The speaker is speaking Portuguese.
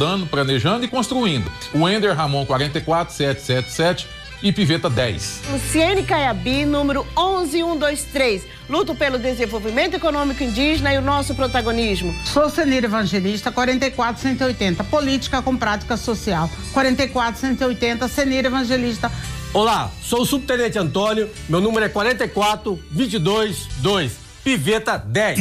estudando, planejando e construindo. O Ender Ramon 44777 e Piveta 10. Luciene Caiabi, número 11123. Luto pelo desenvolvimento econômico indígena e o nosso protagonismo. Sou Senira Evangelista, 44180. Política com prática social. 44180, Senira Evangelista. Olá, sou o Subtenente Antônio, meu número é 44222, Piveta 10.